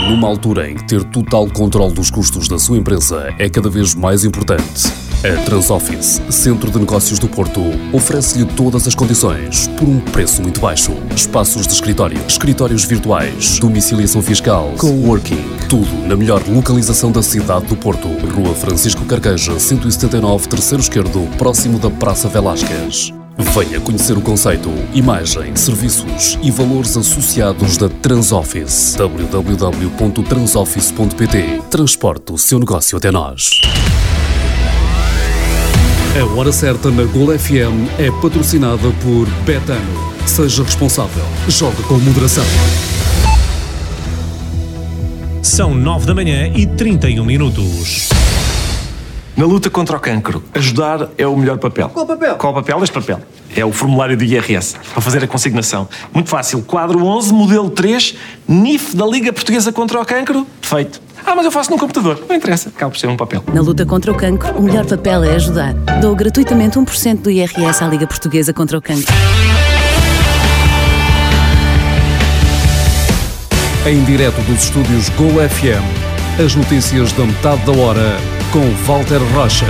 Numa altura em que ter total controle dos custos da sua empresa é cada vez mais importante, a Transoffice, Centro de Negócios do Porto, oferece-lhe todas as condições por um preço muito baixo. Espaços de escritório, escritórios virtuais, domiciliação fiscal, coworking, tudo na melhor localização da cidade do Porto. Rua Francisco Carqueja, 179, terceiro esquerdo, próximo da Praça Velásquez. Venha conhecer o conceito, imagem, serviços e valores associados da Transoffice. www.transoffice.pt. Transporte o seu negócio até nós. A Hora Certa na Gol FM é patrocinada por Betano. Seja responsável. Jogue com moderação. São 9h31. Na luta contra o cancro, ajudar é o melhor papel. Qual papel? Qual papel? Este papel. É o formulário do IRS, para fazer a consignação. Muito fácil. Quadro 11, modelo 3, NIF da Liga Portuguesa contra o Cancro. Feito. Mas eu faço num computador. Não interessa. Acaba por ser um papel. Na luta contra o cancro, o melhor papel é ajudar. Dou gratuitamente 1% do IRS à Liga Portuguesa contra o Cancro. Em direto dos estúdios Gol FM, as notícias da metade da hora com Walter Rocha.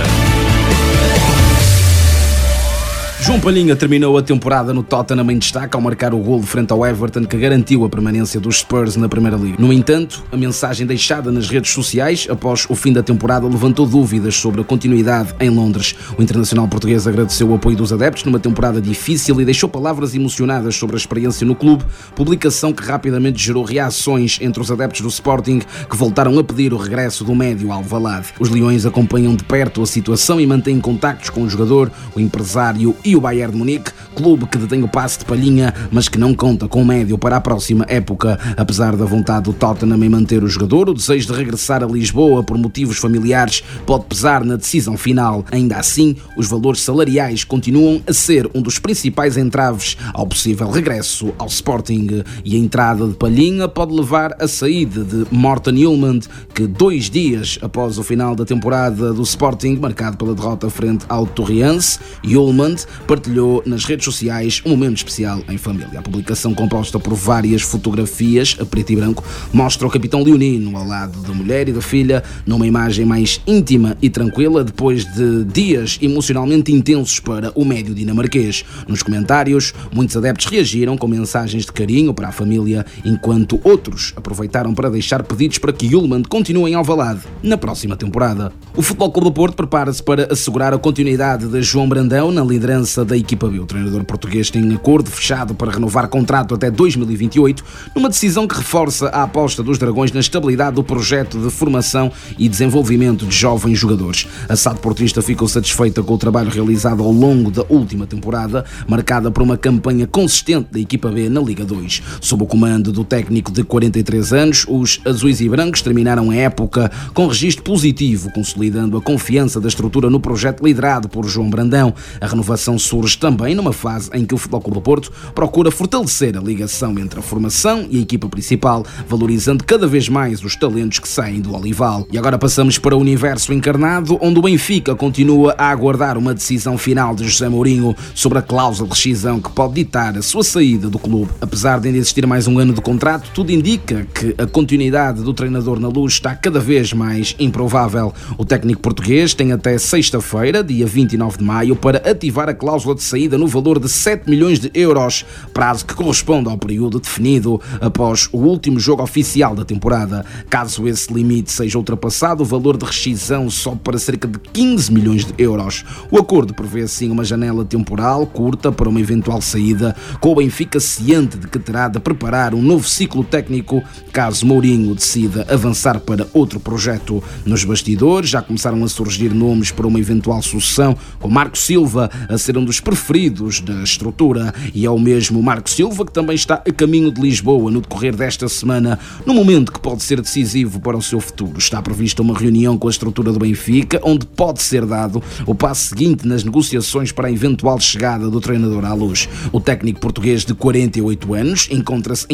João Palhinha terminou a temporada no Tottenham em destaque ao marcar o golo frente ao Everton que garantiu a permanência dos Spurs na Primeira Liga. No entanto, a mensagem deixada nas redes sociais após o fim da temporada levantou dúvidas sobre a continuidade em Londres. O internacional português agradeceu o apoio dos adeptos numa temporada difícil e deixou palavras emocionadas sobre a experiência no clube, publicação que rapidamente gerou reações entre os adeptos do Sporting que voltaram a pedir o regresso do médio ao Alvalade. Os Leões acompanham de perto a situação e mantêm contactos com o jogador, o empresário e o Bayern de Munique, clube que detém o passe de Palhinha, mas que não conta com o médio para a próxima época. Apesar da vontade do Tottenham em manter o jogador, o desejo de regressar a Lisboa por motivos familiares pode pesar na decisão final. Ainda assim, os valores salariais continuam a ser um dos principais entraves ao possível regresso ao Sporting, e a entrada de Palhinha pode levar à saída de Morten Hjulmand, que 2 dias após o final da temporada do Sporting, marcado pela derrota frente ao Torriense, Hjulmand partilhou nas redes sociais um momento especial em família. A publicação, composta por várias fotografias a preto e branco, mostra o capitão leonino ao lado da mulher e da filha numa imagem mais íntima e tranquila depois de dias emocionalmente intensos para o médio dinamarquês. Nos comentários, muitos adeptos reagiram com mensagens de carinho para a família, enquanto outros aproveitaram para deixar pedidos para que Hjulmand continue em Alvalade na próxima temporada. O Futebol Clube do Porto prepara-se para assegurar a continuidade de João Brandão na liderança da equipa B. O treinador português tem acordo fechado para renovar contrato até 2028, numa decisão que reforça a aposta dos Dragões na estabilidade do projeto de formação e desenvolvimento de jovens jogadores. A SAD portista ficou satisfeita com o trabalho realizado ao longo da última temporada, marcada por uma campanha consistente da equipa B na Liga 2. Sob o comando do técnico de 43 anos, os azuis e brancos terminaram a época com registro positivo, consolidando a confiança da estrutura no projeto liderado por João Brandão. A renovação surge também numa fase em que o Futebol Clube do Porto procura fortalecer a ligação entre a formação e a equipa principal, valorizando cada vez mais os talentos que saem do Olival. E agora passamos para o universo encarnado, onde o Benfica continua a aguardar uma decisão final de José Mourinho sobre a cláusula de rescisão que pode ditar a sua saída do clube. Apesar de ainda existir mais um ano de contrato, tudo indica que a continuidade do treinador na Luz está cada vez mais improvável. O técnico português tem até sexta-feira, dia 29 de maio, para ativar a cláusula de saída no valor de 7 milhões de euros, prazo que corresponde ao período definido após o último jogo oficial da temporada. Caso esse limite seja ultrapassado, o valor de rescisão sobe para cerca de 15 milhões de euros. O acordo prevê assim uma janela temporal curta para uma eventual saída, com o Benfica ciente de que terá de preparar um novo ciclo técnico caso Mourinho decida avançar para outro projeto. Nos bastidores já começaram a surgir nomes para uma eventual sucessão, com Marco Silva a ser um dos preferidos da estrutura, e é o mesmo Marco Silva que também está a caminho de Lisboa no decorrer desta semana, num momento que pode ser decisivo para o seu futuro. Está prevista uma reunião com a estrutura do Benfica, onde pode ser dado o passo seguinte nas negociações para a eventual chegada do treinador à Luz. O técnico português de 48 anos encontra-se em